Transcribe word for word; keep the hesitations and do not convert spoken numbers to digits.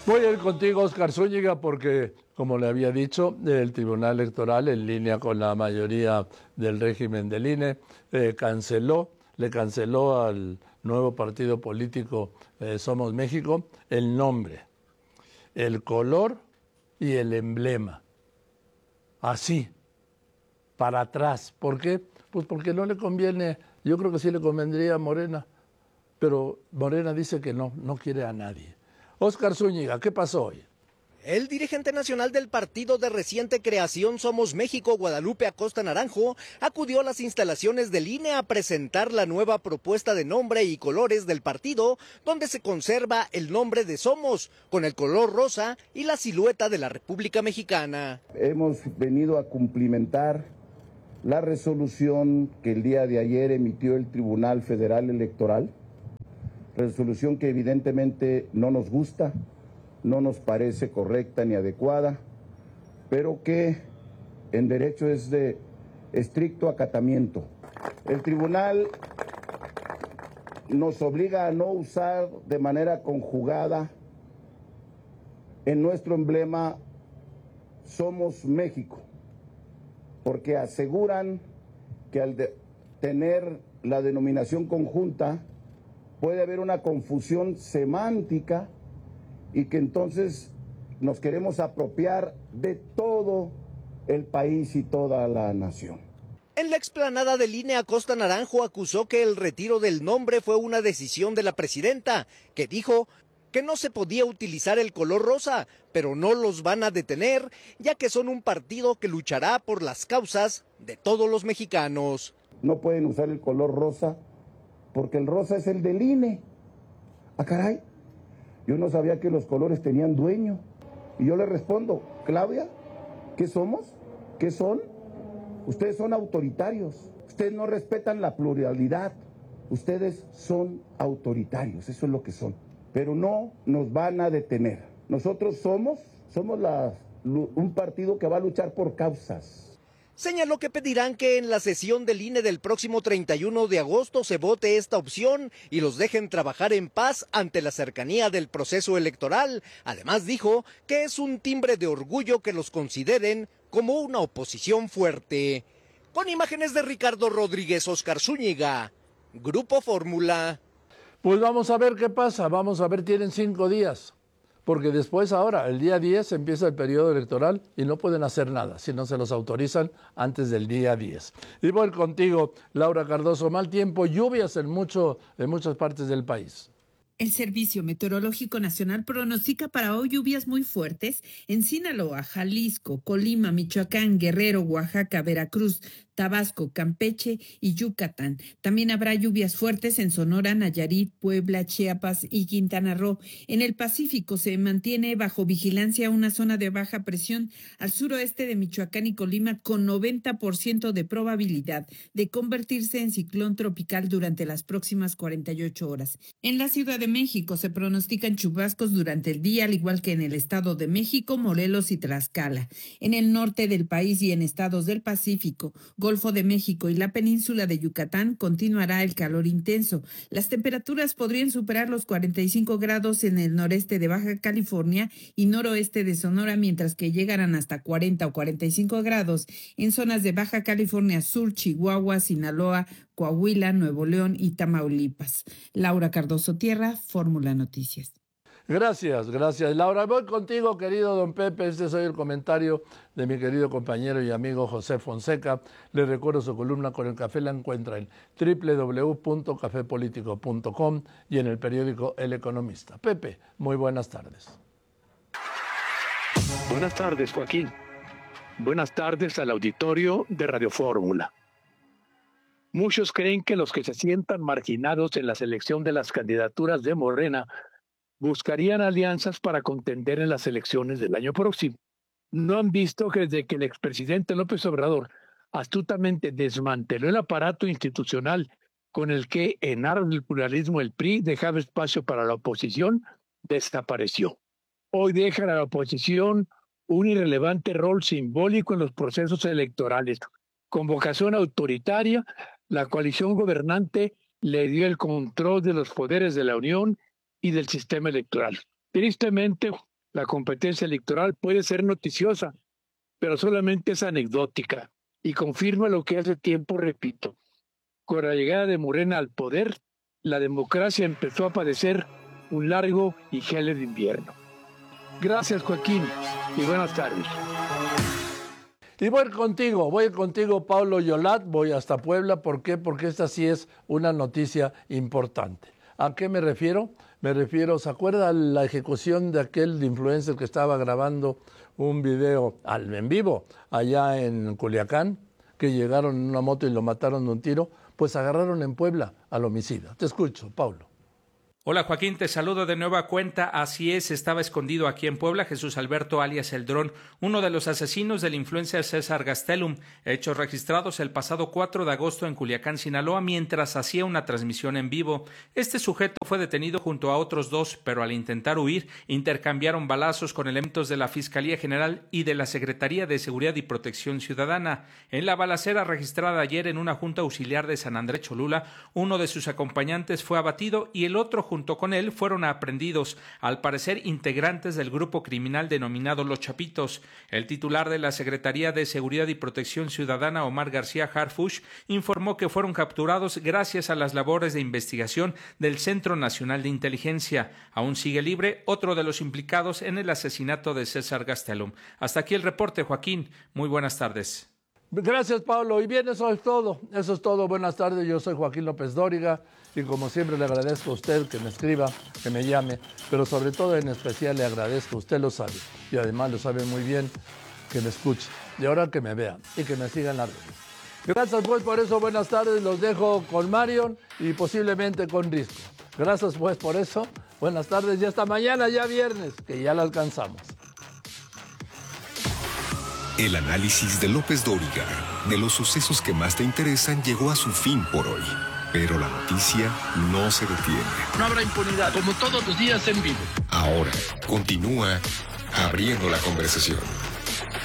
Voy a ir contigo, Óscar Zúñiga, porque, como le había dicho, el Tribunal Electoral, en línea con la mayoría del régimen del I N E, eh, canceló, le canceló al nuevo partido político eh, Somos México el nombre, el color y el emblema. Así, para atrás. ¿Por qué? Pues porque no le conviene, yo creo que sí le convendría a Morena, pero Morena dice que no, no quiere a nadie. Óscar Zúñiga, ¿qué pasó hoy? El dirigente nacional del partido de reciente creación Somos México, Guadalupe Acosta Naranjo, acudió a las instalaciones del I N E a presentar la nueva propuesta de nombre y colores del partido, donde se conserva el nombre de Somos, con el color rosa y la silueta de la República Mexicana. Hemos venido a cumplimentar la resolución que el día de ayer emitió el Tribunal Federal Electoral, resolución que evidentemente no nos gusta, no nos parece correcta ni adecuada, pero que en derecho es de estricto acatamiento. El tribunal nos obliga a no usar de manera conjugada en nuestro emblema Somos México, porque aseguran que al de tener la denominación conjunta puede haber una confusión semántica y que entonces nos queremos apropiar de todo el país y toda la nación. En la explanada del I N E, Acosta Naranjo acusó que el retiro del nombre fue una decisión de la presidenta, que dijo que no se podía utilizar el color rosa, pero no los van a detener, ya que son un partido que luchará por las causas de todos los mexicanos. No pueden usar el color rosa porque el rosa es el del I N E. Ah, caray, yo no sabía que los colores tenían dueño. Y yo le respondo, Claudia, ¿qué somos? ¿Qué son? Ustedes son autoritarios. Ustedes no respetan la pluralidad. Ustedes son autoritarios, eso es lo que son. Pero no nos van a detener. Nosotros somos, somos la, un partido que va a luchar por causas. Señaló que pedirán que en la sesión del I N E del próximo treinta y uno de agosto se vote esta opción y los dejen trabajar en paz ante la cercanía del proceso electoral. Además dijo que es un timbre de orgullo que los consideren como una oposición fuerte. Con imágenes de Ricardo Rodríguez, Óscar Zúñiga, Grupo Fórmula. Pues vamos a ver qué pasa, vamos a ver, tienen cinco días. Porque después ahora, el día diez, empieza el periodo electoral y no pueden hacer nada si no se los autorizan antes del día diez. Y voy contigo, Laura Cardoso. Mal tiempo, lluvias en, mucho, en muchas partes del país. El Servicio Meteorológico Nacional pronostica para hoy lluvias muy fuertes en Sinaloa, Jalisco, Colima, Michoacán, Guerrero, Oaxaca, Veracruz, Tabasco, Campeche y Yucatán. También habrá lluvias fuertes en Sonora, Nayarit, Puebla, Chiapas y Quintana Roo. En el Pacífico se mantiene bajo vigilancia una zona de baja presión al suroeste de Michoacán y Colima con noventa por ciento de probabilidad de convertirse en ciclón tropical durante las próximas cuarenta y ocho horas. En la Ciudad de México se pronostican chubascos durante el día, al igual que en el Estado de México, Morelos y Tlaxcala. En el norte del país y en estados del Pacífico, Golfo de México y la península de Yucatán continuará el calor intenso. Las temperaturas podrían superar los cuarenta y cinco grados en el noreste de Baja California y noroeste de Sonora, mientras que llegarán hasta cuarenta o cuarenta y cinco grados en zonas de Baja California Sur, Chihuahua, Sinaloa, Coahuila, Nuevo León y Tamaulipas. Laura Cardoso Tierra, Fórmula Noticias. Gracias, gracias, Laura. Voy contigo, querido don Pepe. Este es hoy el comentario de mi querido compañero y amigo José Fonseca. Le recuerdo su columna Con el Café, la encuentra en doble u doble u doble u punto café político punto com y en el periódico El Economista. Pepe, muy buenas tardes. Buenas tardes, Joaquín. Buenas tardes al auditorio de Radio Fórmula. Muchos creen que los que se sientan marginados en la selección de las candidaturas de Morena buscarían alianzas para contender en las elecciones del año próximo. No han visto que desde que el expresidente López Obrador astutamente desmanteló el aparato institucional con el que, en aras del pluralismo, el P R I dejaba espacio para la oposición, desapareció. Hoy deja a la oposición un irrelevante rol simbólico en los procesos electorales. Con vocación autoritaria, la coalición gobernante le dio el control de los poderes de la Unión y del sistema electoral. Tristemente, La competencia electoral puede ser noticiosa, pero solamente es anecdótica y confirma lo que hace tiempo repito. Con la llegada de Morena al poder, la democracia empezó a padecer un largo y gélido invierno. Gracias, Joaquín, y buenas tardes. Y voy contigo, voy contigo, Pablo Yolat, voy hasta Puebla. ¿Por qué? Porque esta sí es una noticia importante. ¿A qué me refiero? Me refiero, ¿se acuerda la ejecución de aquel influencer que estaba grabando un video al, en vivo allá en Culiacán? Que llegaron en una moto y lo mataron de un tiro. Pues agarraron en Puebla al homicida. Te escucho, Pablo. Hola Joaquín, te saludo de nueva cuenta. Así es, estaba escondido aquí en Puebla Jesús Alberto alias El Dron, uno de los asesinos del influencer César Gastelum, hechos registrados el pasado cuatro de agosto en Culiacán, Sinaloa, mientras hacía una transmisión en vivo. Este sujeto fue detenido junto a otros dos, pero al intentar huir, intercambiaron balazos con elementos de la Fiscalía General y de la Secretaría de Seguridad y Protección Ciudadana. En la balacera registrada ayer en una junta auxiliar de San Andrés Cholula, uno de sus acompañantes fue abatido y el otro junto Junto con él fueron aprehendidos, al parecer integrantes del grupo criminal denominado Los Chapitos. El titular de la Secretaría de Seguridad y Protección Ciudadana, Omar García Harfuch, informó que fueron capturados gracias a las labores de investigación del Centro Nacional de Inteligencia. Aún sigue libre otro de los implicados en el asesinato de César Gastelum. Hasta aquí el reporte, Joaquín. Muy buenas tardes. Gracias, Pablo. Y bien, eso es todo. Eso es todo. Buenas tardes. Yo soy Joaquín López Dóriga y como siempre le agradezco a usted que me escriba, que me llame, pero sobre todo en especial le agradezco, usted lo sabe, y además lo sabe muy bien, que me escuche. Y ahora que me vean y que me sigan las redes. Gracias pues por eso. Buenas tardes. Los dejo con Marion y posiblemente con Risco. Gracias pues por eso. Buenas tardes y hasta mañana, ya viernes, que ya la alcanzamos. El análisis de López Dóriga de los sucesos que más te interesan llegó a su fin por hoy. Pero la noticia no se detiene. No habrá impunidad, como todos los días en vivo. Ahora continúa abriendo la conversación.